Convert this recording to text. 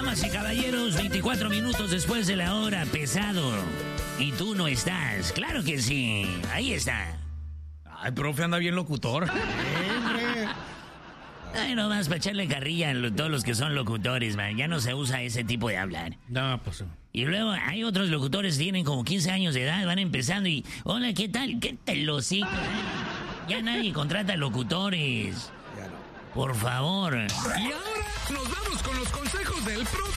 Damas y caballeros, 24 minutos después de la hora, pesado. Y tú no estás. Claro que sí. Ahí está. Ay, profe, anda bien locutor. Ay, no más para echarle carrilla a todos los que son locutores, man. Ya no se usa ese tipo de hablar. No, pues... Y luego hay otros locutores que tienen como 15 años de edad, van empezando y... Hola, ¿qué tal? ¿Qué tal los hocico? Ya nadie contrata locutores. Por favor. Y ahora nos vamos con los consejos del profe.